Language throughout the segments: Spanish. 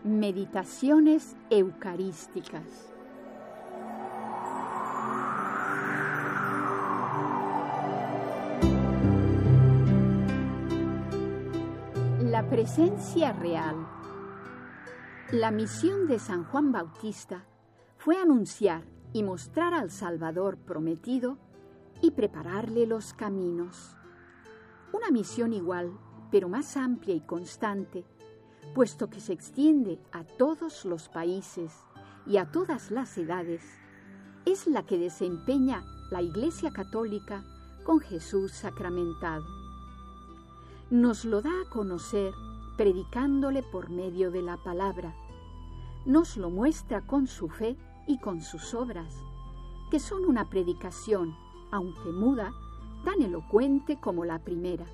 Meditaciones eucarísticas. La presencia real. La misión de San Juan Bautista fue anunciar y mostrar al Salvador prometido y prepararle los caminos. Una misión igual, pero más amplia y constante, puesto que se extiende a todos los países y a todas las edades, es la que desempeña la Iglesia Católica con Jesús sacramentado. Nos lo da a conocer predicándole por medio de la palabra. Nos lo muestra con su fe y con sus obras, que son una predicación, aunque muda, tan elocuente como la primera.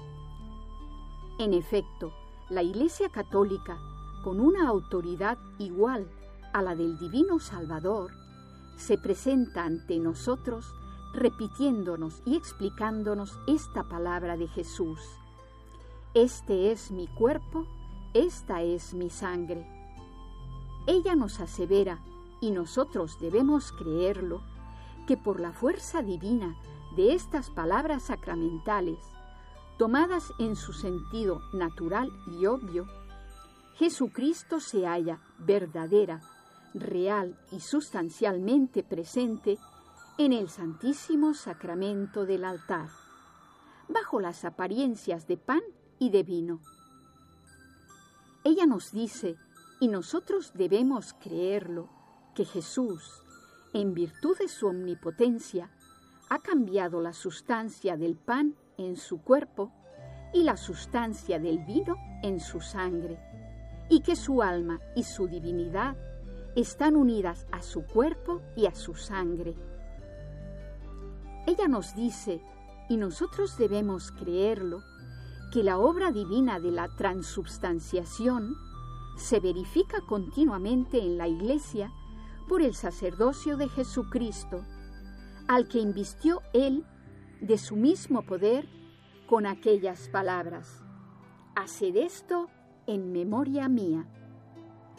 En efecto, la Iglesia Católica, con una autoridad igual a la del Divino Salvador, se presenta ante nosotros repitiéndonos y explicándonos esta palabra de Jesús. Este es mi cuerpo, esta es mi sangre. Ella nos asevera, y nosotros debemos creerlo, que por la fuerza divina de estas palabras sacramentales, tomadas en su sentido natural y obvio, Jesucristo se halla verdadera, real y sustancialmente presente en el Santísimo Sacramento del altar, bajo las apariencias de pan y de vino. Ella nos dice, y nosotros debemos creerlo, que Jesús, en virtud de su omnipotencia, ha cambiado la sustancia del pan en su cuerpo y la sustancia del vino en su sangre, y que su alma y su divinidad están unidas a su cuerpo y a su sangre. Ella nos dice, y nosotros debemos creerlo, que la obra divina de la transubstanciación se verifica continuamente en la Iglesia por el sacerdocio de Jesucristo, al que invistió Él de su mismo poder con aquellas palabras: «Haced esto en memoria mía».